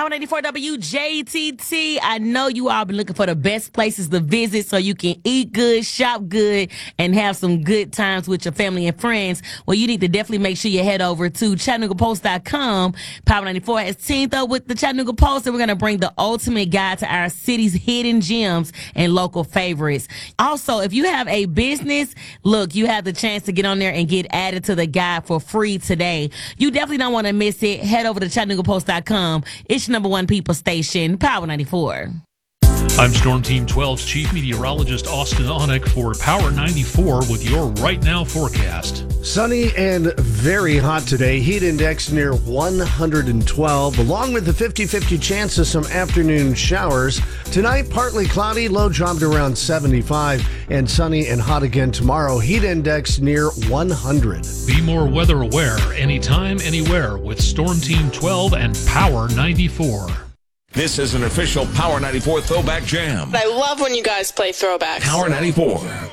Power 94 WJTT. I know you all been looking for the best places to visit so you can eat good, shop good, and have some good times with your family and friends. Well, you need to definitely make sure you head over to ChattanoogaPost.com. Power 94 has teamed up with the Chattanooga Post, and we're going to bring the ultimate guide to our city's hidden gems and local favorites. Also, if you have a business, look, you have the chance to get on there and get added to the guide for free today. You definitely don't want to miss it. Head over to ChattanoogaPost.com. It's your number one people station, Power 94. I'm Storm Team 12's Chief Meteorologist Austin Onek for Power 94 with your Right Now forecast. Sunny and very hot today. Heat index near 112, along with the 50-50 chance of some afternoon showers. Tonight, partly cloudy, low dropped around 75, and sunny and hot again tomorrow. Heat index near 100. Be more weather aware anytime, anywhere with Storm Team 12 and Power 94. This is an official Power 94 Throwback Jam. I love when you guys play throwbacks. Power 94.